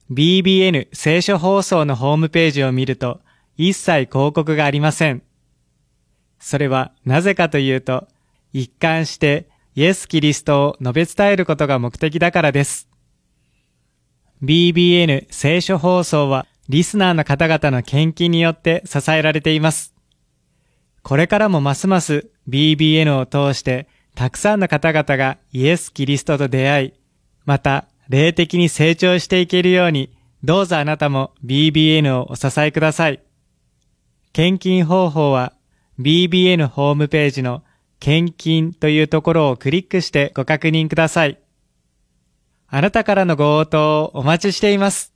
BBN 聖書放送のホームページを見ると、一切広告がありません。それはなぜかというと、一貫してイエス・キリストを述べ伝えることが目的だからです。BBN 聖書放送はリスナーの方々の献金によって支えられています。これからもますます BBN を通してたくさんの方々がイエス・キリストと出会い、また霊的に成長していけるように、どうぞあなたも BBN をお支えください。献金方法は BBN ホームページの献金というところをクリックしてご確認ください。あなたからのご応答をお待ちしています。